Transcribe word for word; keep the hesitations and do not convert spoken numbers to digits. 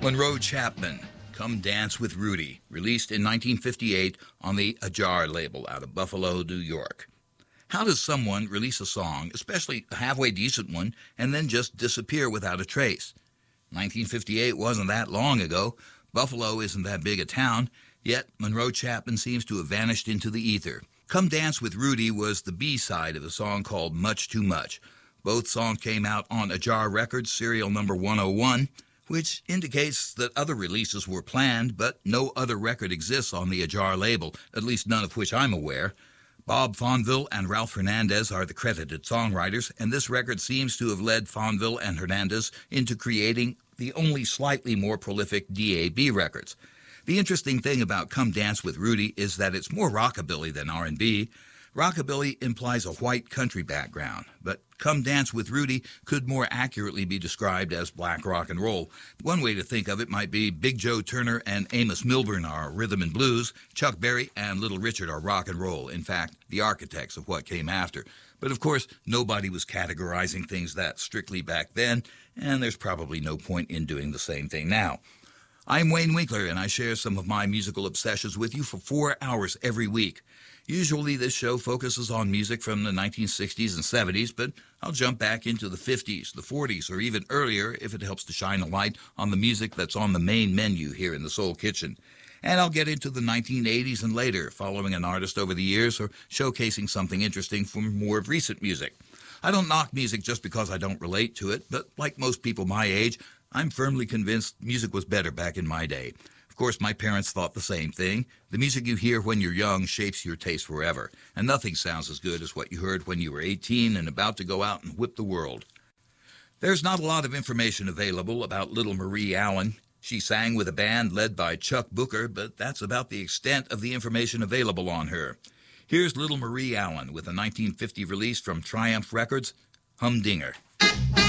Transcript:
Monroe Chapman, Come Dance with Rudy, released in nineteen fifty-eight on the Ajar label out of Buffalo, New York. How does someone release a song, especially a halfway decent one, and then just disappear without a trace? nineteen fifty-eight wasn't that long ago. Buffalo isn't that big a town, yet Monroe Chapman seems to have vanished into the ether. Come Dance with Rudy was the B-side of a song called Much Too Much. Both songs came out on Ajar Records, serial number one oh one, which indicates that other releases were planned, but no other record exists on the Ajar label, at least none of which I'm aware. Bob Fonville and Ralph Hernandez are the credited songwriters, and this record seems to have led Fonville and Hernandez into creating the only slightly more prolific D A B records. The interesting thing about Come Dance with Rudy is that it's more rockabilly than R and B. Rockabilly implies a white country background, but Come Dance with Rudy could more accurately be described as black rock and roll. One way to think of it might be Big Joe Turner and Amos Milburn are rhythm and blues, Chuck Berry and Little Richard are rock and roll, in fact, the architects of what came after. But of course, nobody was categorizing things that strictly back then, and there's probably no point in doing the same thing now. I'm Wayne Winkler, and I share some of my musical obsessions with you for four hours every week. Usually this show focuses on music from the nineteen sixties and seventies, but I'll jump back into the fifties, the forties, or even earlier if it helps to shine a light on the music that's on the main menu here in the Soul Kitchen. And I'll get into the nineteen eighties and later, following an artist over the years or showcasing something interesting from more recent music. I don't knock music just because I don't relate to it, but like most people my age, I'm firmly convinced music was better back in my day. Of course, my parents thought the same thing. The music you hear when you're young shapes your taste forever, and nothing sounds as good as what you heard when you were eighteen and about to go out and whip the world. There's not a lot of information available about Little Marie Allen. She sang with a band led by Chuck Booker, but that's about the extent of the information available on her. Here's Little Marie Allen with a nineteen fifty release from Triumph Records, Humdinger.